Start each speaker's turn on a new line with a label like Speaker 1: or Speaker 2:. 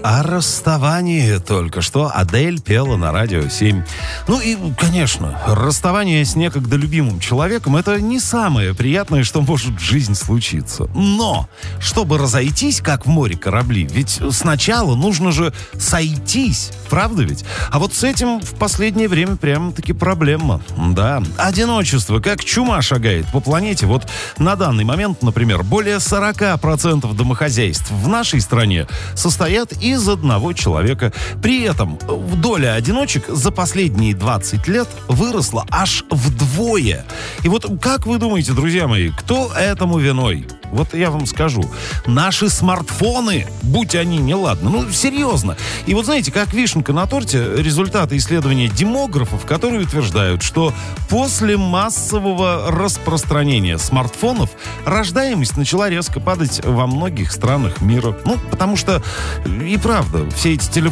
Speaker 1: О расставании только что Адель пела на Радио 7. Ну и, конечно, расставание с некогда любимым человеком — это не самое приятное, что может в жизни случиться. Но, чтобы разойтись, как в море корабли, ведь сначала нужно же сойтись, правда ведь? А вот с этим в последнее время прямо-таки проблема. Да, одиночество как чума шагает по планете. Вот на данный момент, например, более 40% домохозяйств в нашей стране состоят из одного человека. При этом доля одиночек за последние 20 лет выросла аж вдвое. И вот как вы думаете, друзья мои, кто этому виной? Вот я вам скажу. Наши смартфоны, будь они неладны. Ну, серьезно. И вот знаете, как вишенка на торте, результаты исследования демографов, которые утверждают, что после массового распространения смартфонов рождаемость начала резко падать во многих странах мира. Ну, потому что, и правда, все эти телефоны